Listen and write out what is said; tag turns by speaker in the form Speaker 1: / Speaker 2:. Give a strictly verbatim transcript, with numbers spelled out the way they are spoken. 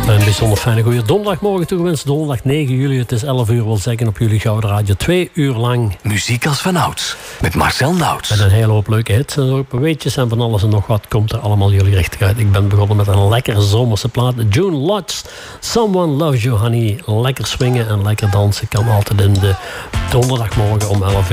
Speaker 1: Een bijzonder fijne goede donderdagmorgen toegewenst. Donderdag negen juli, het is elf uur, wil zeggen op jullie Gouden Radio. Twee uur lang.
Speaker 2: Muziek als vanouds, met Marcel Nauts.
Speaker 1: Met een hele hoop leuke hits en ook weetjes en van alles en nog wat komt er allemaal jullie richting uit. Ik ben begonnen met een lekkere zomerse plaat. June Lodge, Someone Loves You Honey. Lekker swingen en lekker dansen kan altijd in de donderdagmorgen om elf uur.